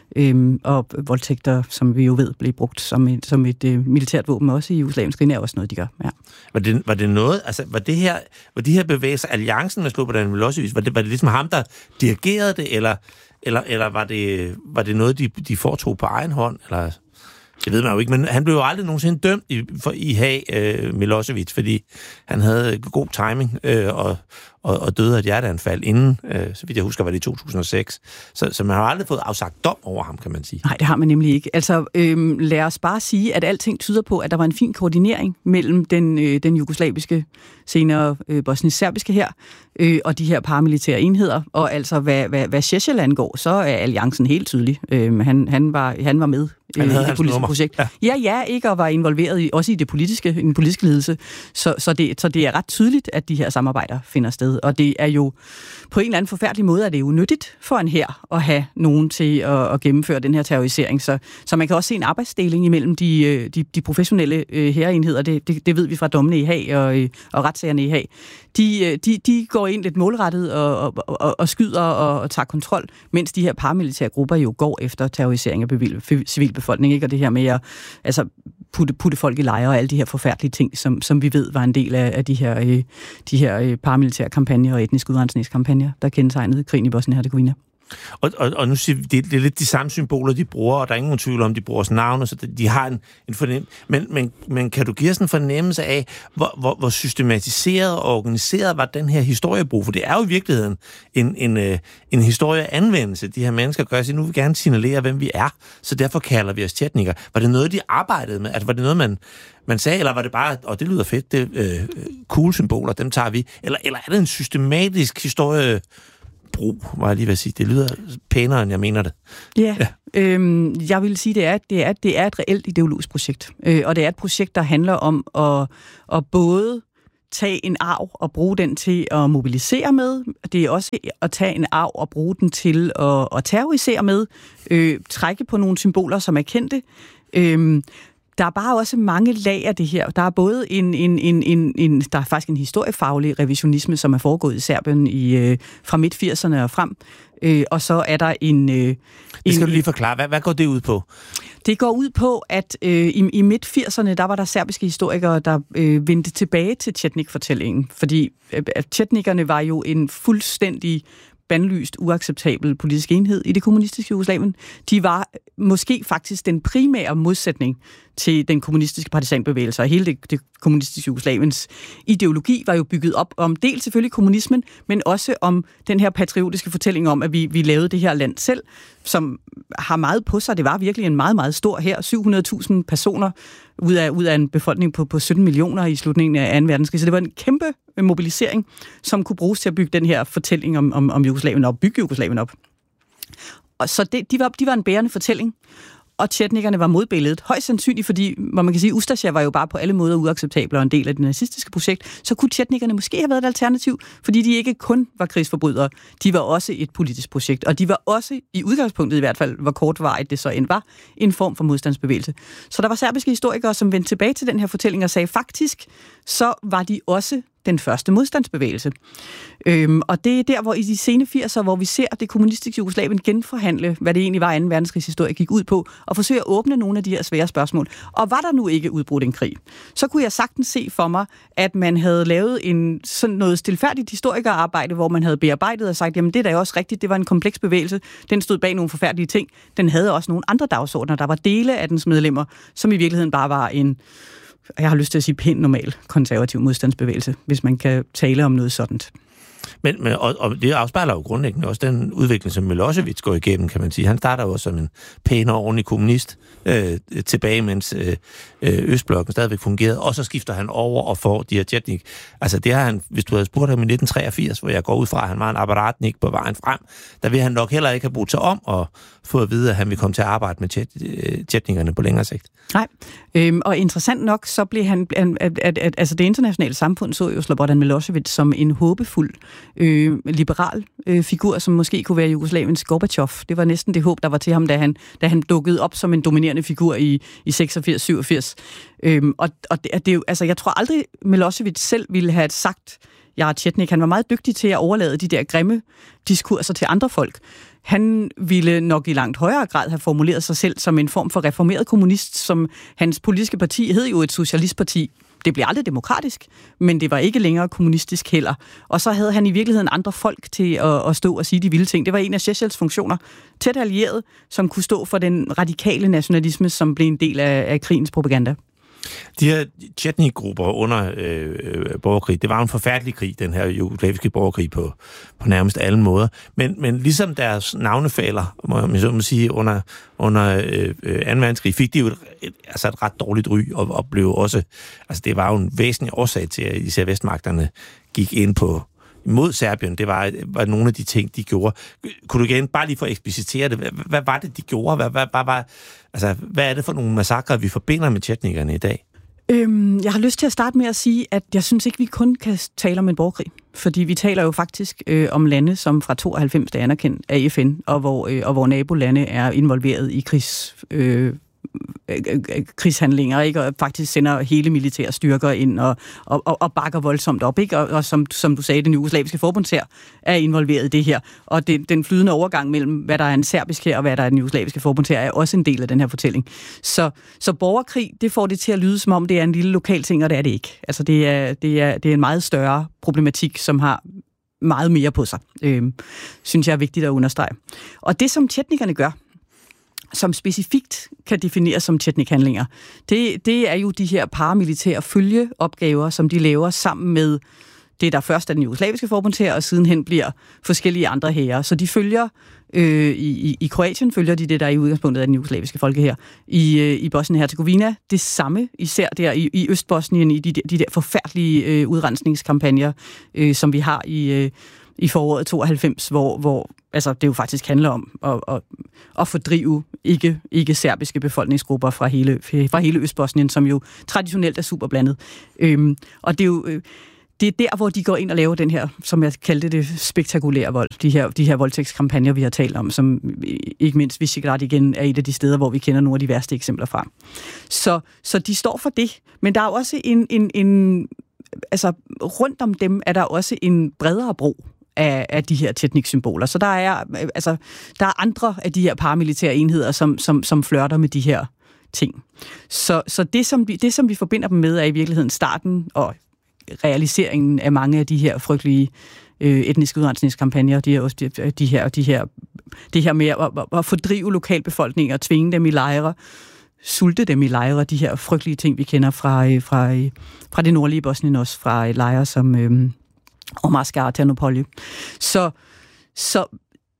Og voldtægter, som vi jo ved, blev brugt som et militært våben også i Jugoslaviens krig, er også noget, de gør. Ja. Var det noget, altså var de her bevægelser, alliancen med Slobodan Milosevic, var det ligesom ham, der dirigerede det, eller var det noget, de foretog på egen hånd, eller... Det ved man jo ikke, men han blev jo aldrig nogensinde dømt i Haag, Milosevic, fordi han havde god timing og døde af et hjerteanfald inden, så vidt jeg husker, var det i 2006. Så man har aldrig fået afsagt dom over ham, kan man sige. Nej, det har man nemlig ikke. Altså, lad os bare sige, at alting tyder på, at der var en fin koordinering mellem den jugoslaviske, senere bosnisk-serbiske her, og de her paramilitære enheder. Og altså, hvad Šešelj angår, så er alliancen helt tydelig. Han var med i det politiske projekt. Ja, ikke, og var involveret også i den politiske ledelse. Så det er ret tydeligt, at de her samarbejder finder sted. Og det er jo på en eller anden forfærdelig måde, at det er unyttigt for en hær at have nogen til at gennemføre den her terrorisering. Så man kan også se en arbejdsdeling imellem de professionelle hærenheder. Det ved vi fra dommene i Haag og retssagerne i Haag. De går ind lidt målrettet og skyder og tager kontrol, mens de her paramilitære grupper jo går efter terrorisering af civilbefolkning, ikke? Og det her med at putte folk i lejre og alle de her forfærdelige ting, som vi ved var en del af de her paramilitære kampagner og etniske udrensningskampagner, der kendetegnede krigen i Bosnien-Hercegovina. Og nu siger vi, det er lidt de samme symboler, de bruger, og der er ingen tvivl om, de bruger deres navne, så de har en fornemmelse. Men kan du give os en fornemmelse af, hvor systematiseret og organiseret var den her historiebrug? For det er jo i virkeligheden en historieanvendelse, de her mennesker gør. Så nu vil vi gerne signalere, hvem vi er, så derfor kalder vi os Chetnikar. Var det noget, de arbejdede med? Altså, var det noget, man sagde, eller var det bare, og det lyder fedt, det cool symboler, dem tager vi? Eller er det en systematisk historiebrug, var jeg lige ved at sige. Det lyder pænere, end jeg mener det. Ja. Jeg vil sige, det er et reelt ideologisk projekt. Og det er et projekt, der handler om at både tage en arv og bruge den til at mobilisere med. Det er også at tage en arv og bruge den til at terrorisere med. Trække på nogle symboler, som er kendte. Der er bare også mange lag af det her. Der er både der er faktisk en historiefaglig revisionisme, som er foregået i Serbien fra midt-80'erne og frem. Og så er der det skal du lige forklare. Hvad går det ud på? Det går ud på, at i midt-80'erne, der var der serbiske historikere, der vendte tilbage til Chetnik-fortællingen. Fordi Chetnikerne var jo en fuldstændig bandlyst, uacceptabel politisk enhed i det kommunistiske Jugoslavien. De var måske faktisk den primære modsætning til den kommunistiske partisanbevægelse, og hele det kommunistiske Jugoslaviens ideologi var jo bygget op om dels selvfølgelig kommunismen, men også om den her patriotiske fortælling om, at vi lavede det her land selv, som har meget på sig. Det var virkelig en meget, meget stor her. 700.000 personer ud af en befolkning på 17 millioner i slutningen af 2. verdenskrig. Så det var en kæmpe mobilisering, som kunne bruges til at bygge den her fortælling om Jugoslavien op, bygge Jugoslavien op. Og så de var en bærende fortælling. og tjetnikerne var modbilledet. Højst sandsynligt, fordi, hvor man kan sige, Ustasja var jo bare på alle måder uacceptabel og en del af det nazistiske projekt, så kunne tjetnikerne måske have været et alternativ, fordi de ikke kun var krigsforbrydere, de var også et politisk projekt, og de var også, i udgangspunktet i hvert fald, hvor kortvarigt det så end var, en form for modstandsbevægelse. Så der var serbiske historikere, som vendte tilbage til den her fortælling og sagde, faktisk, så var de også den første modstandsbevægelse. Og det er der, hvor i de sene 80'er, hvor vi ser det kommunistiske Jugoslavien genforhandle, hvad det egentlig var, 2. verdenskrigshistorie gik ud på, og forsøge at åbne nogle af de her svære spørgsmål. Og var der nu ikke udbrudt en krig, så kunne jeg sagtens se for mig, at man havde lavet sådan noget stilfærdigt historikerarbejde, hvor man havde bearbejdet og sagt, jamen det er da også rigtigt, det var en kompleks bevægelse, den stod bag nogle forfærdelige ting, den havde også nogle andre dagsordener, der var dele af dens medlemmer, som i virkeligheden bare var en, jeg har lyst til at sige pænt normal konservativ modstandsbevægelse, hvis man kan tale om noget sådan. Og det afspejler jo grundlæggende også den udvikling, som Milosevic går igennem, kan man sige. Han starter jo som en pæn og ordentlig kommunist tilbage, mens Østblokken stadigvæk fungerede, og så skifter han over og får de her Chetnik. Altså det har han, hvis du havde spurgt ham i 1983, hvor jeg går ud fra, at han var en apparatnik på vejen frem, der vil han nok heller ikke have brugt sig om og få at vide, at han vil komme til at arbejde med Chetnikerne på længere sigt. Nej, og interessant nok, så blev han, altså det internationale samfund så jo Slobodan Milosevic som en håbefuld liberal figur, som måske kunne være Jugoslaviens Gorbachev. Det var næsten det håb, der var til ham, da han dukkede op som en dominerende figur i 86-87. Og det er jo, altså jeg tror aldrig Milosevic selv ville have sagt, jeg er tjetnik. Han var meget dygtig til at overlade de der grimme diskurser til andre folk. Han ville nok i langt højere grad have formuleret sig selv som en form for reformeret kommunist, som hans politiske parti hed jo et socialistparti. Det blev aldrig demokratisk, men det var ikke længere kommunistisk heller. Og så havde han i virkeligheden andre folk til at stå og sige de vilde ting. Det var en af Šešel's funktioner. Tæt allieret, som kunne stå for den radikale nationalisme, som blev en del af krigens propaganda. De her Chetnik-grupper under borgerkrig, det var en forfærdelig krig, den her jugoslaviske borgerkrig på nærmest alle måder. Men ligesom deres navnefæller, må man så sige, under 2. verdenskrig, fik de jo et ret dårligt ry, og blev også, altså det var jo en væsentlig årsag til, at især vestmagterne gik ind mod Serbien. Det var nogle af de ting, de gjorde. Kunne du igen bare lige få eksplicitere det? Hvad var det, de gjorde? Hvad er det for nogle massakrer, vi forbinder med tjetnikerne i dag? Jeg har lyst til at starte med at sige, at jeg synes ikke, vi kun kan tale om en borgerkrig. Fordi vi taler jo faktisk om lande, som fra 92 er anerkendt af FN, og hvor nabolande er involveret i krigshandlinger, ikke? Og faktisk sender hele militære styrker ind og bakker voldsomt op, ikke? Og som du sagde, den jugoslaviske forbundshær er involveret i det her. Og den flydende overgang mellem, hvad der er en serbisk her og hvad der er den jugoslaviske forbundshær, er også en del af den her fortælling. Så borgerkrig, det får det til at lyde, som om det er en lille lokal ting, og det er det ikke. Altså det er en meget større problematik, som har meget mere på sig. Synes jeg er vigtigt at understrege. Og det, som tjetnikerne gør, som specifikt kan defineres som tjetnikhandlinger, det er jo de her paramilitære følgeopgaver, som de laver sammen med det, der først er den jugoslaviske forbundshær, og sidenhen bliver forskellige andre hære. Så de følger, i Kroatien følger de det, der er i udgangspunktet af den jugoslaviske folkehær. I Bosnien-Herzegovina, det samme, især der i Østbosnien, i de der forfærdelige udrensningskampagner, som vi har i foråret 92, hvor altså, det jo faktisk handler om at fordrive ikke-serbiske befolkningsgrupper fra hele Østbosnien, som jo traditionelt er superblandet. Og det er jo det er der, hvor de går ind og laver den her, som jeg kaldte det, spektakulære vold. De her voldtægtskampagner, vi har talt om, som ikke mindst Visegrad igen er et af de steder, hvor vi kender nogle af de værste eksempler fra. Så de står for det. Men der er også altså rundt om dem er der også en bredere bro af de her tjetnik-symboler. Så der er andre af de her paramilitære enheder, som flirter med de her ting. Så det, som vi forbinder dem med, er i virkeligheden starten og realiseringen af mange af de her frygtelige etniske udrensningskampagner, det her med at fordrive lokalbefolkninger, tvinge dem i lejre, sulte dem i lejre, de her frygtelige ting, vi kender fra det nordlige Bosnien også, fra lejre som Omarska og Ternopolje. Så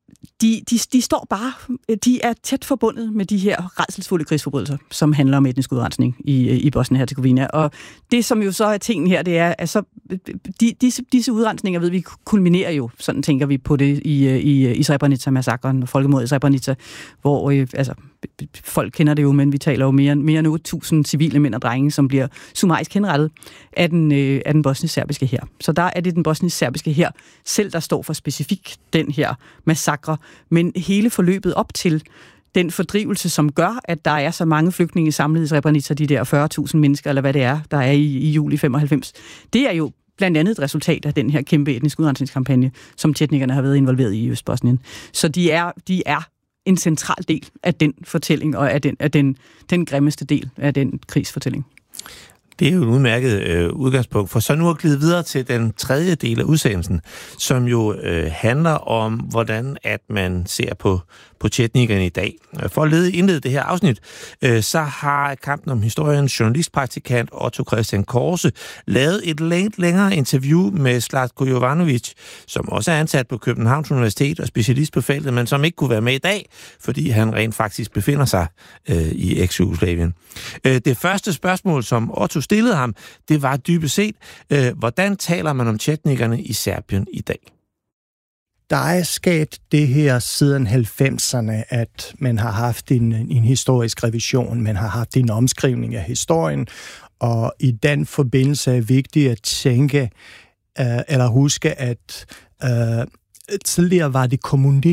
de står bare, de er tæt forbundet med de her rædselsfulde krigsforbrydelser, som handler om etnisk udrensning i Bosnien-Herzegovina. Og det, som jo så er tingen her, det er, altså, disse udrensninger, ved vi, kulminerer jo, sådan tænker vi på det i Srebrenica-massakren og folkemordet i Srebrenica, hvor folk kender det jo, men vi taler jo mere end 8.000 civile mænd og drenge, som bliver summarisk henrettet af den bosnisk-serbiske hær. Så der er det den bosnisk-serbiske hær selv, der står for specifikt den her massakre, men hele forløbet op til den fordrivelse, som gør, at der er så mange flygtninge samlet i Srebrenica, de der 40.000 mennesker, eller hvad det er, der er i juli 95, det er jo blandt andet et resultat af den her kæmpe etnisk udrensningskampagne, som tjetnikerne har været involveret i Østbosnien. Så de er en central del af den fortælling, og af den grimmeste del af den krigsfortælling. Det er jo et udmærket udgangspunkt, for så nu at glide videre til den tredje del af udsendelsen, som jo handler om, hvordan at man ser på tjetnikerne i dag. For at indlede det her afsnit, så har Kampen om historiens journalistpraktikant Otto Christian Korse lavet et længere interview med Zlatko Jovanovic, som også er ansat på Københavns Universitet og specialist på feltet, men som ikke kunne være med i dag, fordi han rent faktisk befinder sig i eks-Jugoslavien. Det første spørgsmål, som Otto stillede ham, det var dybest set, hvordan taler man om tjetnikerne i Serbien i dag? Der er sket det her siden 90'erne, at man har haft en historisk revision, man har haft en omskrivning af historien, og i den forbindelse er det vigtigt at tænke, eller huske, at tidligere var det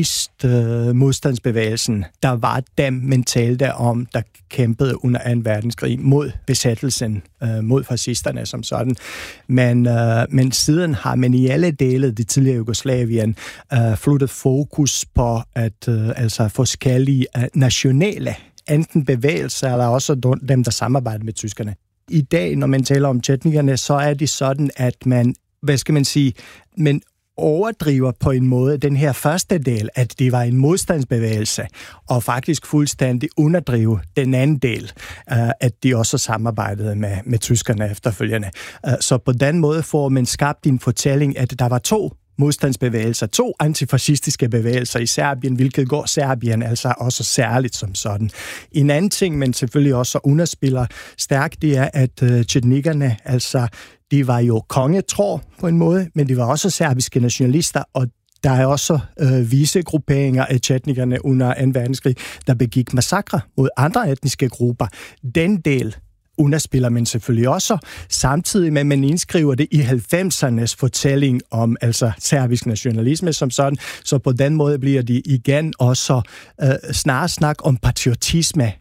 kommunist-modstandsbevægelsen, der var dem, man talte om, der kæmpede under 2. verdenskrig mod besættelsen, mod fascisterne som sådan. Men siden har man i alle dele af det tidligere Jugoslavien flyttet fokus på at forskellige nationale, enten bevægelser eller også dem, der samarbejder med tyskerne. I dag, når man taler om tjetnikerne, så er det sådan, at man, man overdriver på en måde den her første del, at det var en modstandsbevægelse, og faktisk fuldstændig underdrive den anden del, at de også samarbejdede med tyskerne efterfølgende. Så på den måde får man skabt en fortælling, at der var 2 modstandsbevægelser, 2 antifascistiske bevægelser i Serbien, hvilket går Serbien altså også særligt som sådan. En anden ting, man selvfølgelig også underspiller stærkt, det er, at tjetnikerne, de var jo kongetro på en måde, men de var også serbiske nationalister, og der er også vise grupperinger af tjetnikerne under 2. verdenskrig, der begik massakre mod andre etniske grupper. Den del underspiller man selvfølgelig også, samtidig med, at man indskriver det i 90'ernes fortælling om serbisk nationalisme som sådan, så på den måde bliver det igen også snarere snak om patriotisme